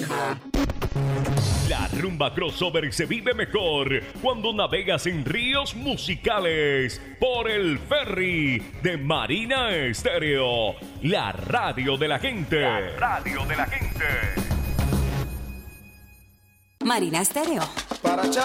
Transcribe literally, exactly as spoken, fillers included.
La rumba crossover se vive mejor cuando navegas en ríos musicales por el ferry de Marina Estéreo, la radio de la gente. La radio de la gente. Marina Estéreo. Para